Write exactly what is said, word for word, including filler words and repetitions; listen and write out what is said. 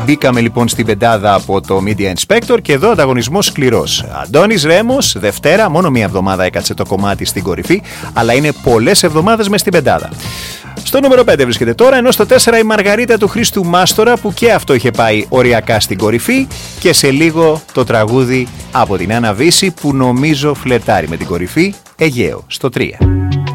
Μπήκαμε λοιπόν στην πεντάδα από το Media Inspector και εδώ ανταγωνισμός σκληρός. Αντώνης Ρέμος, Δευτέρα, μόνο μία εβδομάδα έκατσε το κομμάτι στην κορυφή, αλλά είναι πολλές εβδομάδες μες στην πεντάδα. Στο νούμερο πέντε βρίσκεται τώρα, ενώ στο τέσσερα η Μαργαρίτα του Χρήστου Μάστορα, που και αυτό είχε πάει οριακά στην κορυφή, και σε λίγο το τραγούδι από την Άννα Βύση που νομίζω φλερτάρει με την κορυφή, Αιγαίο, στο τρία.